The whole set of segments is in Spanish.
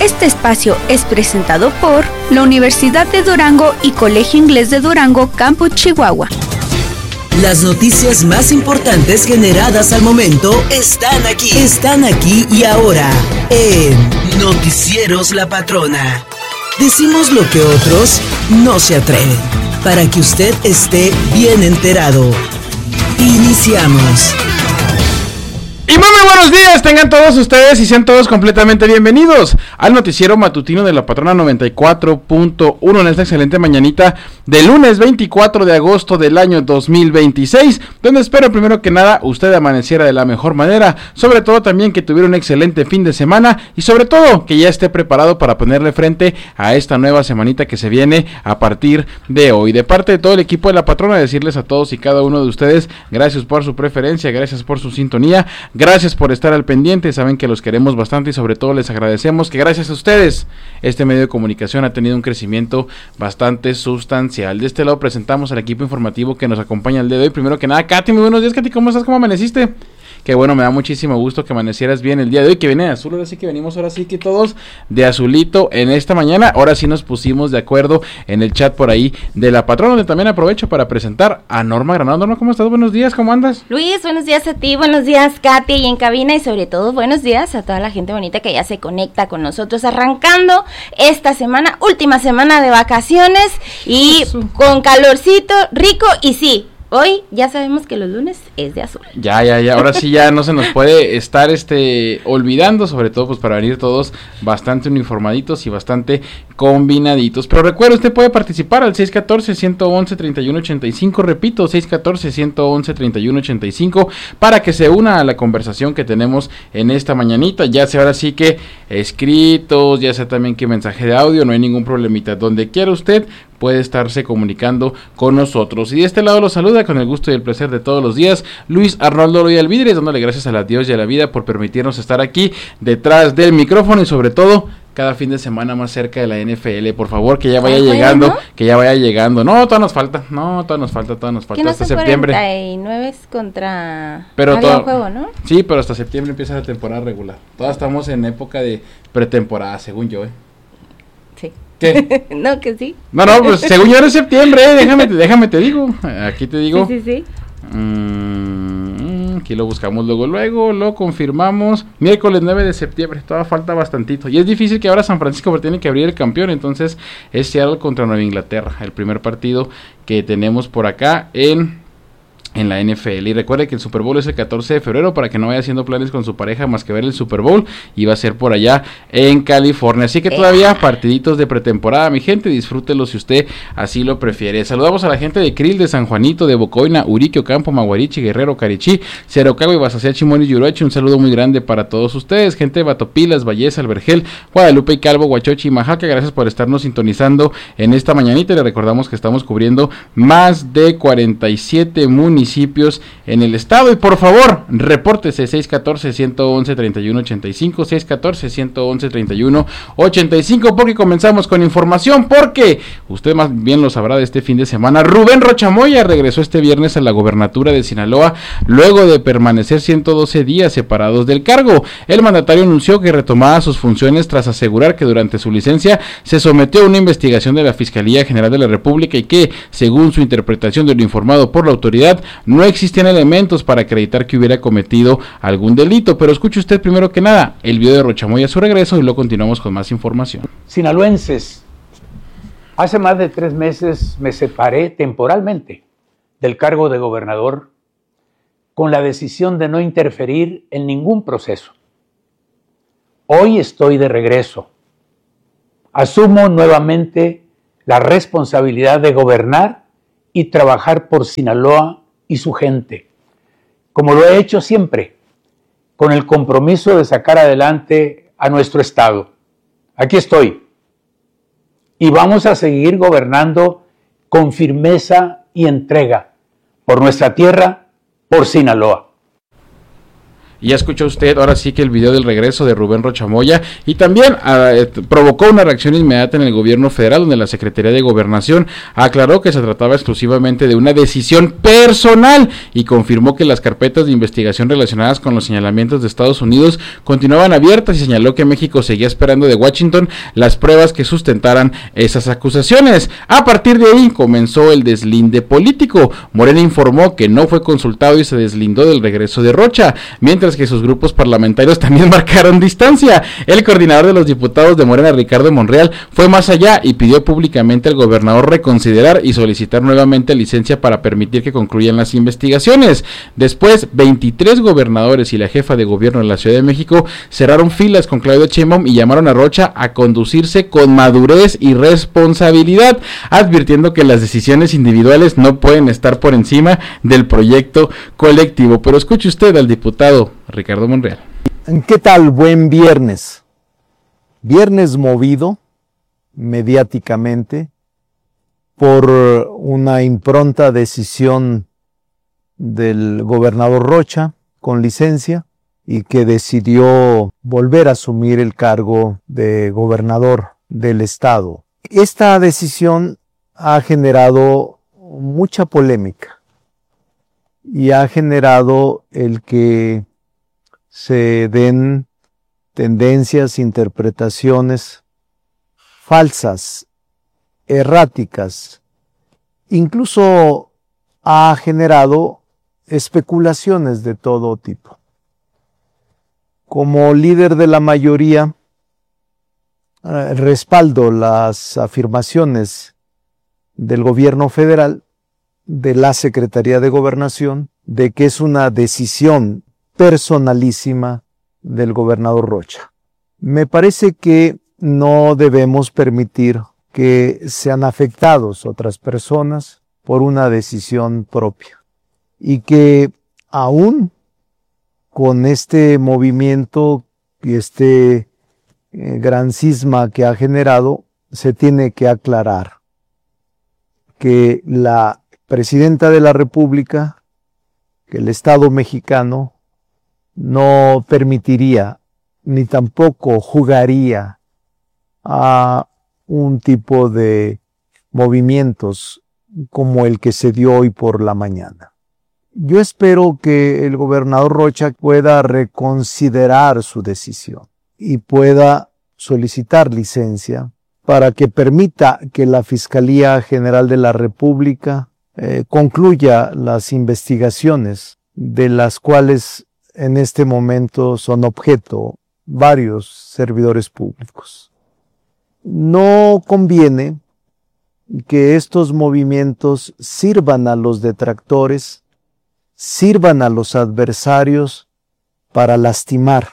Este espacio es presentado por la Universidad de Durango y Colegio Inglés de Durango, Campus Chihuahua. Las noticias más importantes generadas al momento están aquí y ahora en Noticieros La Patrona. Decimos lo que otros no se atreven, para que usted esté bien enterado. Iniciamos. Y muy buenos días tengan todos ustedes y sean todos completamente bienvenidos al noticiero matutino de La Patrona 94.1 en esta excelente mañanita del lunes 24 de agosto del año 2026, donde espero primero que nada usted amaneciera de la mejor manera, sobre todo también que tuviera un excelente fin de semana y sobre todo que ya esté preparado para ponerle frente a esta nueva semanita que se viene a partir de hoy. De parte de todo el equipo de La Patrona, decirles a todos y cada uno de ustedes, gracias por su preferencia, gracias por su sintonía, gracias por estar al pendiente, saben que los queremos bastante y sobre todo les agradecemos que gracias a ustedes este medio de comunicación ha tenido un crecimiento bastante sustancial. De este lado presentamos al equipo informativo que nos acompaña el día de hoy. Primero que nada, Katy, muy buenos días, Katy, ¿cómo estás? ¿Cómo amaneciste? Que bueno, me da muchísimo gusto que amanecieras bien el día de hoy, que viene de azul, ahora sí que venimos, ahora sí que todos de azulito en esta mañana. Ahora sí nos pusimos de acuerdo en el chat por ahí de La Patrona, donde también aprovecho para presentar a Norma Granado. Norma, ¿cómo estás? Buenos días, ¿cómo andas? Luis, buenos días a ti, buenos días Katy y en cabina y sobre todo buenos días a toda la gente bonita que ya se conecta con nosotros arrancando esta semana, última semana de vacaciones y con calorcito rico y sí. Hoy ya sabemos que los lunes es de azul. Ya, ahora sí ya no se nos puede estar olvidando, sobre todo pues para venir todos bastante uniformaditos y bastante combinaditos. Pero recuerda, usted puede participar al 614-111-3185, repito, 614-111-3185, para que se una a la conversación que tenemos en esta mañanita, ya sea ahora sí que escritos, ya sea también que mensaje de audio, no hay ningún problemita, donde quiera usted puede estarse comunicando con nosotros. Y de este lado lo saluda con el gusto y el placer de todos los días Luis Arnoldo Loya Vidres, dándole gracias a Dios y a la vida por permitirnos estar aquí detrás del micrófono y sobre todo cada fin de semana más cerca de la NFL. Por favor, que ya vaya llegando, ¿no? Que ya vaya llegando. No, todavía nos falta hasta septiembre. 49 contra pero todo juego, ¿no? Sí, pero hasta septiembre empieza la temporada regular. Todavía estamos en época de pretemporada, según yo, Sí. ¿Qué? No, que sí. No, pues según yo era septiembre, déjame te digo. Aquí te digo. Sí. Aquí lo buscamos luego, lo confirmamos. Miércoles 9 de septiembre, todavía falta bastantito. Y es difícil que ahora San Francisco tiene que abrir el campeón, entonces es Seattle contra Nueva Inglaterra, el primer partido que tenemos por acá en la NFL. Y recuerde que el Super Bowl es el 14 de febrero para que no vaya haciendo planes con su pareja más que ver el Super Bowl, y va a ser por allá en California. Así que todavía partiditos de pretemporada, mi gente, disfrútelo si usted así lo prefiere. Saludamos a la gente de Krill, de San Juanito, de Bocoina, Urique, Ocampo, Maguarichi, Guerrero, Carichí, Cerocagua y Basacea, Chimón y Yuroche. Un saludo muy grande para todos ustedes, gente de Batopilas, Valleza, Albergel, Guadalupe y Calvo, Huachochi y Majaca. Gracias por estarnos sintonizando en esta mañanita. Le recordamos que estamos cubriendo más de 47 municipios en el estado, y por favor repórtese 614-111-3185, 614-111-3185, porque comenzamos con información, porque usted más bien lo sabrá de este fin de semana. Rubén Rocha Moya regresó este viernes a la gobernatura de Sinaloa luego de permanecer 112 días separados del cargo. El mandatario anunció que retomaba sus funciones tras asegurar que durante su licencia se sometió a una investigación de la Fiscalía General de la República y que, según su interpretación de lo informado por la autoridad, no existían elementos para acreditar que hubiera cometido algún delito. Pero escuche usted primero que nada el video de Rocha Moya a su regreso y luego continuamos con más información. Sinaloenses, hace más de 3 meses me separé temporalmente del cargo de gobernador con la decisión de no interferir en ningún proceso. Hoy estoy de regreso. Asumo nuevamente la responsabilidad de gobernar y trabajar por Sinaloa y su gente, como lo he hecho siempre, con el compromiso de sacar adelante a nuestro estado. Aquí estoy, y vamos a seguir gobernando con firmeza y entrega por nuestra tierra, por Sinaloa. Y ya escuchó usted ahora sí que el video del regreso de Rubén Rocha Moya, y también provocó una reacción inmediata en el gobierno federal, donde la Secretaría de Gobernación aclaró que se trataba exclusivamente de una decisión personal y confirmó que las carpetas de investigación relacionadas con los señalamientos de Estados Unidos continuaban abiertas, y señaló que México seguía esperando de Washington las pruebas que sustentaran esas acusaciones. A partir de ahí comenzó el deslinde político. Morena informó que no fue consultado y se deslindó del regreso de Rocha, mientras que sus grupos parlamentarios también marcaron distancia. El coordinador de los diputados de Morena, Ricardo Monreal, fue más allá y pidió públicamente al gobernador reconsiderar y solicitar nuevamente licencia para permitir que concluyan las investigaciones. Después, 23 gobernadores y la jefa de gobierno de la Ciudad de México cerraron filas con Claudia Sheinbaum y llamaron a Rocha a conducirse con madurez y responsabilidad, advirtiendo que las decisiones individuales no pueden estar por encima del proyecto colectivo. Pero escuche usted al diputado Ricardo Monreal. ¿Qué tal? Buen viernes. Viernes movido mediáticamente por una impronta decisión del gobernador Rocha con licencia, y que decidió volver a asumir el cargo de gobernador del estado. Esta decisión ha generado mucha polémica y ha generado el que se den tendencias, interpretaciones falsas, erráticas. Incluso ha generado especulaciones de todo tipo. Como líder de la mayoría, respaldo las afirmaciones del gobierno federal, de la Secretaría de Gobernación, de que es una decisión personalísima del gobernador Rocha. Me parece que no debemos permitir que sean afectados otras personas por una decisión propia, y que aún con este movimiento y este gran cisma que ha generado, se tiene que aclarar que la presidenta de la República, que el Estado mexicano no permitiría ni tampoco jugaría a un tipo de movimientos como el que se dio hoy por la mañana. Yo espero que el gobernador Rocha pueda reconsiderar su decisión y pueda solicitar licencia para que permita que la Fiscalía General de la República concluya las investigaciones, de las cuales en este momento son objeto varios servidores públicos. No conviene que estos movimientos sirvan a los detractores, sirvan a los adversarios para lastimar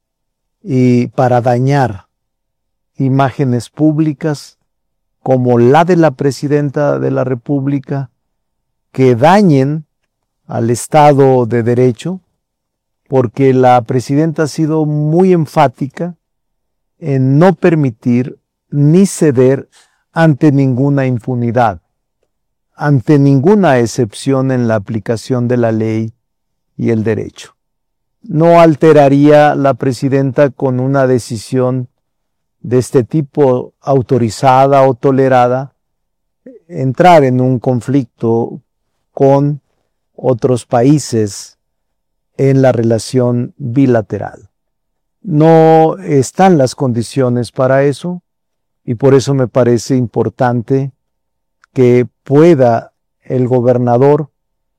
y para dañar imágenes públicas como la de la presidenta de la República, que dañen al Estado de Derecho, porque la presidenta ha sido muy enfática en no permitir ni ceder ante ninguna impunidad, ante ninguna excepción en la aplicación de la ley y el derecho. No alteraría la presidenta con una decisión de este tipo, autorizada o tolerada, entrar en un conflicto con otros países en la relación bilateral. No están las condiciones para eso, y por eso me parece importante que pueda el gobernador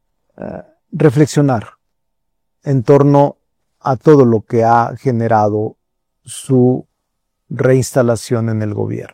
reflexionar en torno a todo lo que ha generado su reinstalación en el gobierno.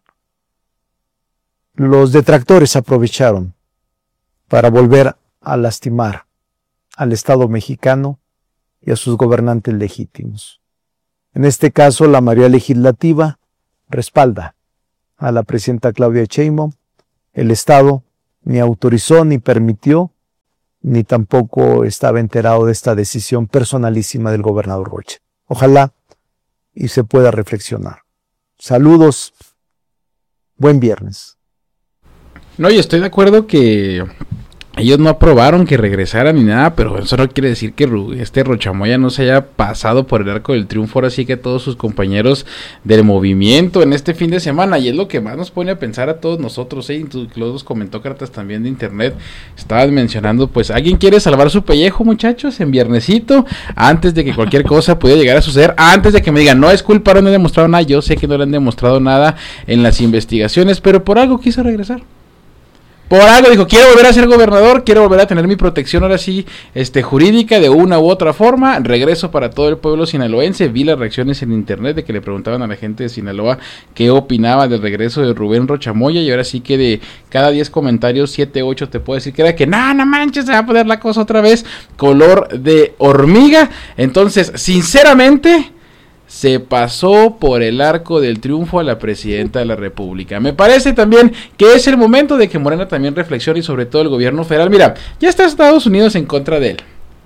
Los detractores aprovecharon para volver a lastimar al Estado mexicano y a sus gobernantes legítimos. En este caso, la mayoría legislativa respalda a la presidenta Claudia Sheinbaum. El Estado ni autorizó, ni permitió, ni tampoco estaba enterado de esta decisión personalísima del gobernador Rocha. Ojalá y se pueda reflexionar. Saludos, buen viernes. No, y estoy de acuerdo que ellos no aprobaron que regresara ni nada, pero eso no quiere decir que Rochamoya no se haya pasado por el arco del triunfo, ahora sí que todos sus compañeros del movimiento en este fin de semana, y es lo que más nos pone a pensar a todos nosotros, los comentócratas también de internet estaban mencionando, pues, ¿alguien quiere salvar su pellejo, muchachos, en viernesito, antes de que cualquier cosa pudiera llegar a suceder, antes de que me digan, no es culpa, no han demostrado nada? Yo sé que no le han demostrado nada en las investigaciones, pero por algo quiso regresar. Por algo dijo, quiero volver a ser gobernador, quiero volver a tener mi protección ahora sí, jurídica de una u otra forma, regreso para todo el pueblo sinaloense. Vi las reacciones en internet de que le preguntaban a la gente de Sinaloa qué opinaba del regreso de Rubén Rochamoya, y ahora sí que de cada 10 comentarios, 7, 8 te puedo decir que era que no manches, se va a poner la cosa otra vez color de hormiga. Entonces, sinceramente, se pasó por el arco del triunfo a la presidenta de la República. Me parece también que es el momento de que Morena también reflexione, y sobre todo el gobierno federal. Mira, ya está Estados Unidos en contra de él.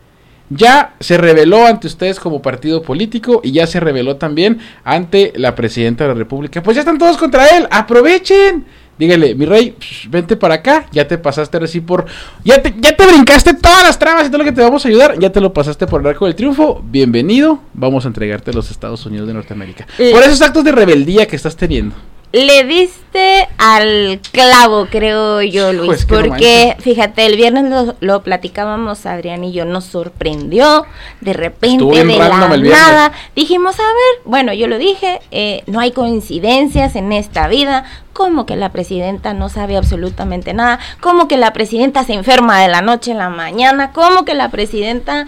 Ya se rebeló ante ustedes como partido político y ya se rebeló también ante la presidenta de la República. Pues ya están todos contra él, aprovechen. Dígale, mi rey, vente para acá, ya te pasaste así por... Ya te brincaste todas las trabas y todo lo que te vamos a ayudar, ya te lo pasaste por el arco del triunfo, bienvenido, vamos a entregarte a los Estados Unidos de Norteamérica. Por esos actos de rebeldía que estás teniendo. Le diste al clavo, creo yo, Luis, pues porque fíjate, el viernes lo platicábamos Adrián y yo, nos sorprendió de repente, de la nada, dijimos, a ver, bueno, yo lo dije, no hay coincidencias en esta vida, como que la presidenta no sabe absolutamente nada, como que la presidenta se enferma de la noche a la mañana, como que la presidenta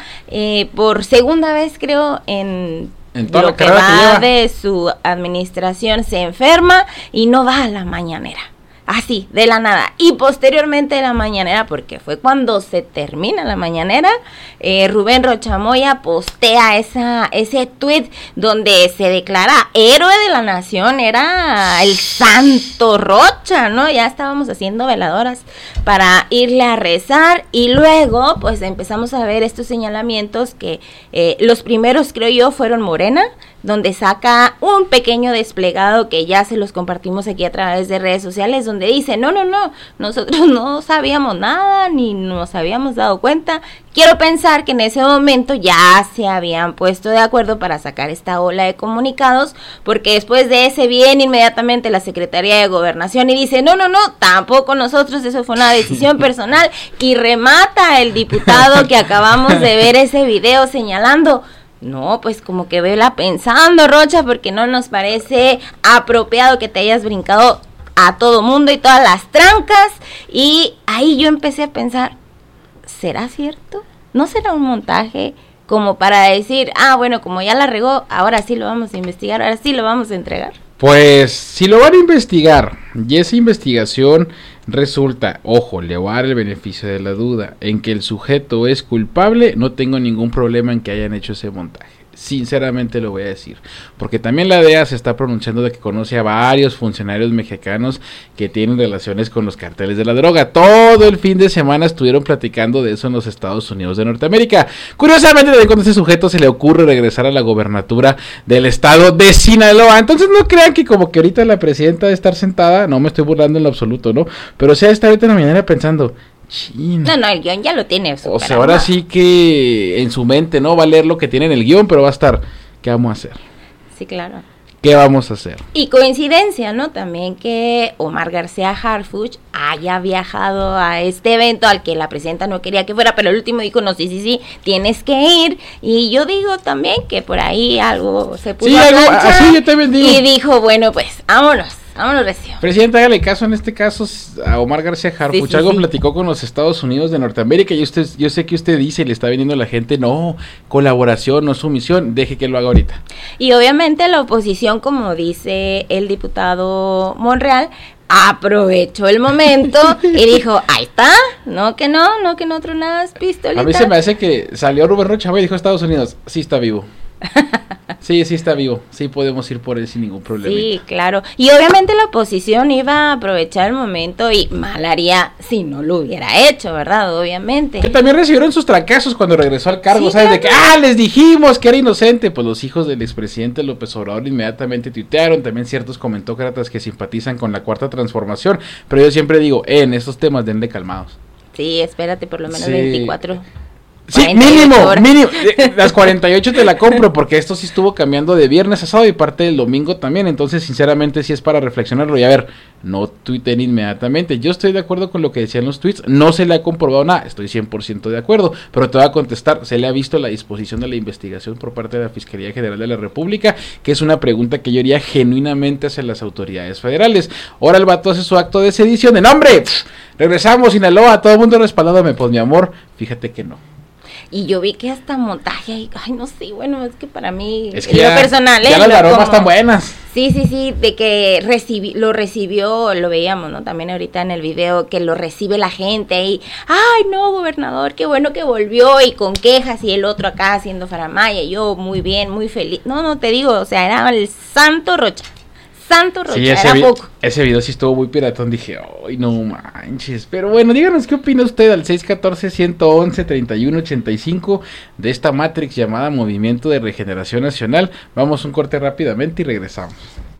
por segunda vez creo en toda lo que va de su administración se enferma y no va a la mañanera, así, de la nada. Y posteriormente de la mañanera, porque fue cuando se termina la mañanera, Rubén Rochamoya postea ese tuit donde se declara héroe de la nación, era el santo Rocha, ¿no? Ya estábamos haciendo veladoras para irle a rezar, y luego pues empezamos a ver estos señalamientos que los primeros, creo yo, fueron Morena, donde saca un pequeño desplegado que ya se los compartimos aquí a través de redes sociales, donde dice, no, nosotros no sabíamos nada, ni nos habíamos dado cuenta. Quiero pensar que en ese momento ya se habían puesto de acuerdo para sacar esta ola de comunicados, porque después de ese viene inmediatamente la Secretaría de Gobernación y dice, no, tampoco nosotros, eso fue una decisión personal, y remata el diputado que acabamos de ver ese video señalando, no, pues como que vela pensando, Rocha, porque no nos parece apropiado que te hayas brincado a todo mundo y todas las trancas. Y ahí yo empecé a pensar, ¿será cierto? ¿No será un montaje como para decir, bueno, como ya la regó, ahora sí lo vamos a investigar, ahora sí lo vamos a entregar? Pues si lo van a investigar y esa investigación resulta, ojo, le voy a dar el beneficio de la duda, en que el sujeto es culpable, no tengo ningún problema en que hayan hecho ese montaje. Sinceramente lo voy a decir, porque también la DEA se está pronunciando de que conoce a varios funcionarios mexicanos que tienen relaciones con los carteles de la droga. Todo el fin de semana estuvieron platicando de eso en los Estados Unidos de Norteamérica. Curiosamente, desde cuando a ese sujeto se le ocurre regresar a la gobernatura del estado de Sinaloa. Entonces no crean que como que ahorita la presidenta de estar sentada, no me estoy burlando en lo absoluto, ¿no? Pero sea está ahorita en la mañana pensando, China. No, el guión ya lo tiene. O sea, ahora sí que en su mente, ¿no? Va a leer lo que tiene en el guión, pero va a estar, ¿qué vamos a hacer? Sí, claro. ¿Qué vamos a hacer? Y coincidencia, ¿no? También que Omar García Harfuch haya viajado a este evento al que la presidenta no quería que fuera, pero el último dijo, no, sí, tienes que ir. Y yo digo también que por ahí algo se puso a planchar, así yo también digo. Y dijo, bueno, pues, vámonos, recio. Presidenta, hágale caso en este caso a Omar García Harfuch. Algo platicó con los Estados Unidos de Norteamérica y yo sé que usted dice y le está viniendo a la gente, no, colaboración, no sumisión, deje que lo haga ahorita. Y obviamente la oposición, como dice el diputado Monreal, aprovechó el momento y dijo, ahí está, no que no tronas pistolita. A mí se me hace que salió Rubén Rochamoya y dijo a Estados Unidos, sí está vivo. Sí está vivo, sí podemos ir por él sin ningún problema. Sí, claro, y obviamente la oposición iba a aprovechar el momento y mal haría si no lo hubiera hecho, ¿verdad? Obviamente. Que también recibieron sus fracasos cuando regresó al cargo, sí, ¿sabes? Claro. De que, les dijimos que era inocente, pues los hijos del expresidente López Obrador inmediatamente tuitearon, también ciertos comentócratas que simpatizan con la Cuarta Transformación, pero yo siempre digo, en estos temas denle calmados. Sí, espérate por lo menos Sí. 24. Sí, 48 mínimo, horas. mínimo. Las 48 te la compro porque esto sí estuvo cambiando de viernes a sábado y parte del domingo también. Entonces, sinceramente, sí es para reflexionarlo. Y a ver, no tuiten inmediatamente. Yo estoy de acuerdo con lo que decían los tweets. No se le ha comprobado nada. Estoy 100% de acuerdo. Pero te voy a contestar. Se le ha visto la disposición de la investigación por parte de la Fiscalía General de la República, que es una pregunta que yo haría genuinamente hacia las autoridades federales. Ahora el vato hace su acto de sedición. ¡En nombre! Regresamos, Sinaloa. Todo el mundo respaldándome. Pues mi amor, fíjate que no. Y yo vi que hasta montaje, ay, no sé, bueno, es que para mí, Es que en ya, lo personal, ya las lo aromas como- están buenas. Sí, de que lo recibió, lo veíamos, ¿no? También ahorita en el video, que lo recibe la gente y, ay, no, gobernador, qué bueno que volvió y con quejas y el otro acá haciendo faramaya, y yo muy bien, muy feliz. No, te digo, o sea, era el santo Rocha, Sí, era poco. ese video sí estuvo muy piratón, dije, ay, no manches, pero bueno, díganos qué opina usted al 614-111-3185 de esta Matrix llamada Movimiento de Regeneración Nacional. Vamos a un corte rápidamente y regresamos.